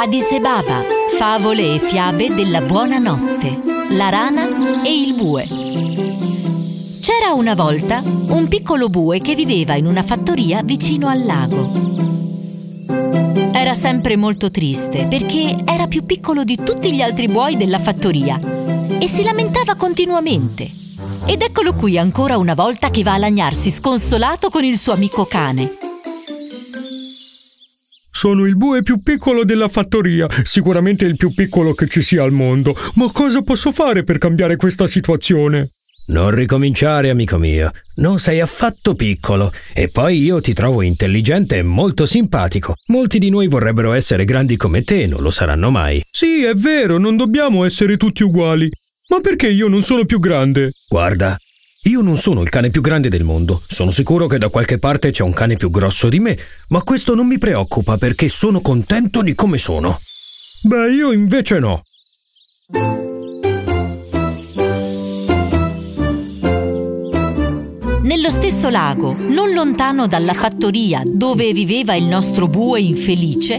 Addis Ababa, favole e fiabe della buonanotte, la rana e il bue. C'era una volta un piccolo bue che viveva in una fattoria vicino al lago. Era sempre molto triste perché era più piccolo di tutti gli altri buoi della fattoria e si lamentava continuamente. Ed eccolo qui ancora una volta che va a lagnarsi sconsolato con il suo amico cane. Sono il bue più piccolo della fattoria, sicuramente il più piccolo che ci sia al mondo. Ma cosa posso fare per cambiare questa situazione? Non ricominciare, amico mio. Non sei affatto piccolo. E poi io ti trovo intelligente e molto simpatico. Molti di noi vorrebbero essere grandi come te, non lo saranno mai. Sì, è vero, non dobbiamo essere tutti uguali. Ma perché io non sono più grande? Guarda, io non sono il cane più grande del mondo. Sono sicuro che da qualche parte c'è un cane più grosso di me, ma questo non mi preoccupa perché sono contento di come sono. Beh, io invece no. Nello stesso lago, non lontano dalla fattoria dove viveva il nostro bue infelice,